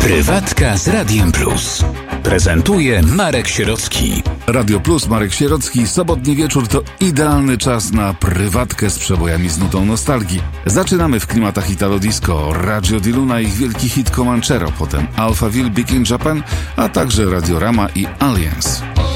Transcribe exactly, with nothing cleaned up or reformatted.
Prywatka z Radiem Plus. Prezentuje Marek Sierocki. Radio Plus, Marek Sierocki. Sobotni wieczór to idealny czas na prywatkę z przebojami z nutą nostalgii. Zaczynamy w klimatach Italo Disco, Raggio di Luna, ich wielki hit Comanchero, potem Alphaville, Big in Japan, a także Radiorama i Alliance.